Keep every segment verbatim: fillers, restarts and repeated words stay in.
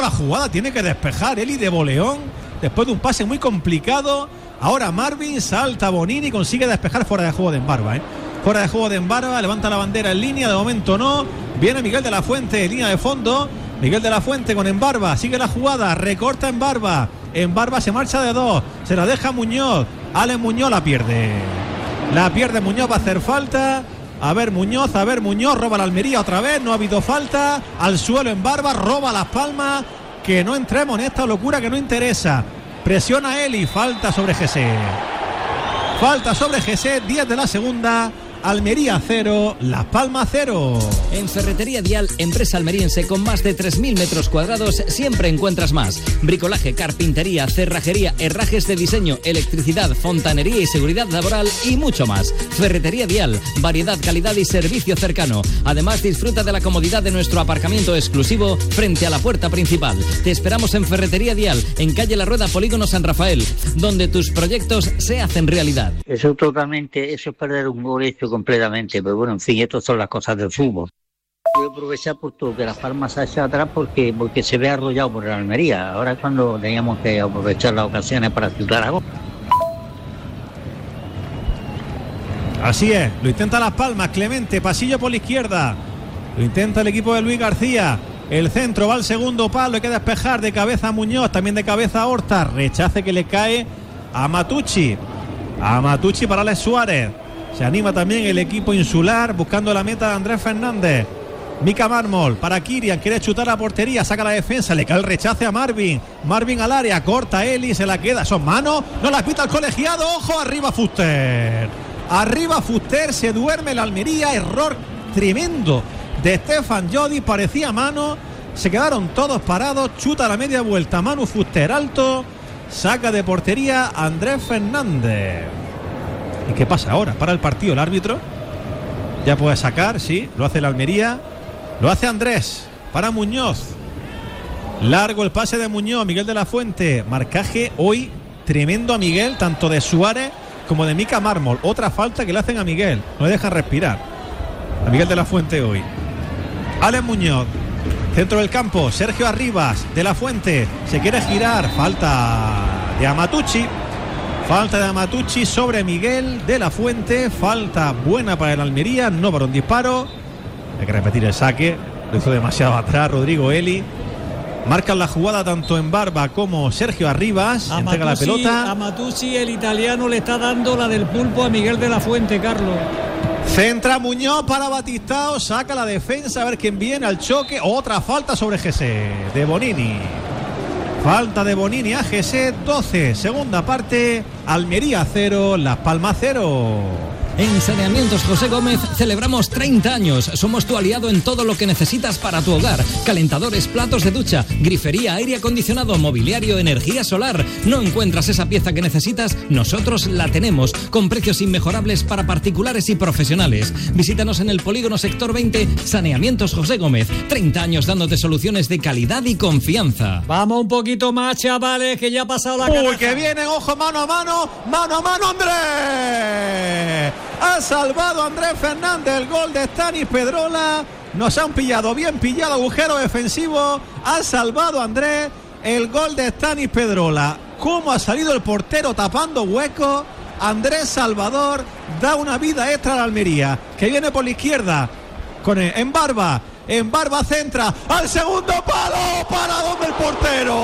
la jugada, tiene que despejar Eli de Boleón después de un pase muy complicado. Ahora Marvin, salta Bonini, consigue despejar fuera de juego de Embarba, ¿eh? Fuera de juego de Embarba, levanta la bandera en línea, de momento no. Viene Miguel de la Fuente, línea de fondo. Miguel de la Fuente con Embarba, sigue la jugada, recorta Embarba. Embarba se marcha de dos, se la deja Muñoz. Alex Muñoz la pierde. La pierde Muñoz, va a hacer falta. A ver Muñoz, a ver Muñoz, roba la Almería otra vez, no ha habido falta. Al suelo Embarba, roba Las Palmas. Que no entremos en esta locura que no interesa. Presiona Eli, falta sobre Jesse. Falta sobre Jesse, diez de la segunda. Almería cero, Las Palmas cero. En Ferretería Dial, empresa almeriense con más de tres mil metros cuadrados, siempre encuentras más. Bricolaje, carpintería, cerrajería, herrajes de diseño, electricidad, fontanería y seguridad laboral y mucho más. Ferretería Dial, variedad, calidad y servicio cercano. Además, disfruta de la comodidad de nuestro aparcamiento exclusivo frente a la puerta principal. Te esperamos en Ferretería Dial, en calle La Rueda, Polígono San Rafael, donde tus proyectos se hacen realidad. Eso totalmente, eso es perder un boleto completamente, pero bueno, en fin, estas son las cosas del fútbol. Voy a aprovechar por todo que Las Palmas se ha echado atrás porque, porque se ve arrollado por la Almería. Ahora es cuando teníamos que aprovechar las ocasiones para chutar a gol. Así es, lo intenta Las Palmas, Clemente, pasillo por la izquierda. Lo intenta el equipo de Luis García. El centro va al segundo palo, hay que despejar de cabeza a Muñoz, también de cabeza a Horta. Rechace que le cae a Matucci. A Matucci para Alex Suárez. Se anima también el equipo insular buscando la meta de Andrés Fernández. Mica Mármol para Kirian, quiere chutar a portería, saca la defensa, le cae el rechace a Marvin. Marvin al área, corta Eli, se la queda. Son manos, no las pita el colegiado. Ojo, arriba Fuster. Arriba Fuster, se duerme la Almería. Error tremendo de Stefan Jodi, parecía mano. Se quedaron todos parados. Chuta a la media vuelta Manu Fuster alto. Saca de portería Andrés Fernández. ¿Y qué pasa ahora? Para el partido el árbitro. Ya puede sacar, sí, lo hace la Almería. Lo hace Andrés para Muñoz. Largo el pase de Muñoz, Miguel de la Fuente. Marcaje hoy tremendo a Miguel, tanto de Suárez como de Mica Mármol. Otra falta que le hacen a Miguel. No le dejan respirar a Miguel de la Fuente hoy. Alex Muñoz, centro del campo, Sergio Arribas, de la Fuente. Se quiere girar, falta de Amatucci. Falta de Amatucci sobre Miguel de la Fuente. Falta buena para el Almería, no para un disparo. Hay que repetir el saque. Lo hizo demasiado atrás Rodrigo Eli. Marcan la jugada tanto Embarba como Sergio Arribas. A entrega Matucci, la pelota. A Matucci, el italiano, le está dando la del pulpo a Miguel de la Fuente, Carlos. Centra Muñoz para Batistao. Saca la defensa a ver quién viene al choque. Otra falta sobre Jesse de Bonini. Falta de Bonini a Jesse. doce, segunda parte. Almería cero, Las Palmas cero. En Saneamientos José Gómez celebramos treinta años. Somos tu aliado en todo lo que necesitas para tu hogar. Calentadores, platos de ducha, grifería, aire acondicionado, mobiliario, energía solar. ¿No encuentras esa pieza que necesitas? Nosotros la tenemos, con precios inmejorables para particulares y profesionales. Visítanos en el Polígono Sector veinte, Saneamientos José Gómez. treinta años dándote soluciones de calidad y confianza. Vamos un poquito más, chavales, que ya ha pasado la caraja. Uy, que viene, ojo, mano a mano, mano a mano, Andrés. Ha salvado Andrés Fernández el gol de Stanis Pedrola. Nos han pillado, bien pillado, agujero defensivo. Ha salvado Andrés el gol de Stanis Pedrola. Cómo ha salido el portero tapando huecos. Andrés Salvador da una vida extra a la Almería, que viene por la izquierda con el, en barba. En barba centra al segundo palo. ¿Para dónde el portero?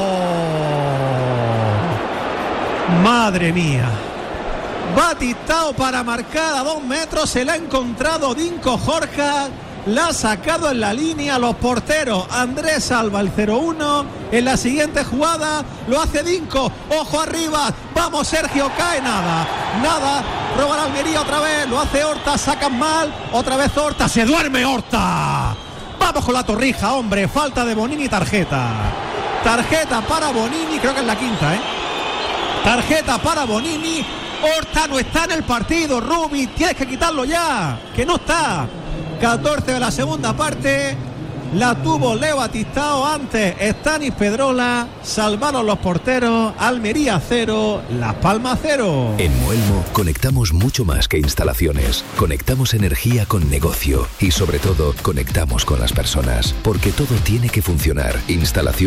Madre mía. Batistao para marcar a dos metros. Se la ha encontrado Dinko Jorge. La ha sacado en la línea. Los porteros. Andrés salva el cero uno. En la siguiente jugada lo hace Dinko. Ojo arriba. Vamos Sergio. Cae nada. Nada. Roba la Almería otra vez. Lo hace Horta. Sacan mal. Otra vez Horta. Se duerme Horta. Vamos con la Torrija, hombre. Falta de Bonini. Tarjeta. Tarjeta para Bonini. Creo que es la quinta, ¿eh? Tarjeta para Bonini. Horta no está en el partido, Rubi, tienes que quitarlo ya, que no está. catorce de la segunda parte, la tuvo Leo Batistao, antes Stanis Pedrola, salvaron los porteros, Almería cero, Las Palmas cero. En Moelmo conectamos mucho más que instalaciones, conectamos energía con negocio y sobre todo conectamos con las personas, porque todo tiene que funcionar. Instalación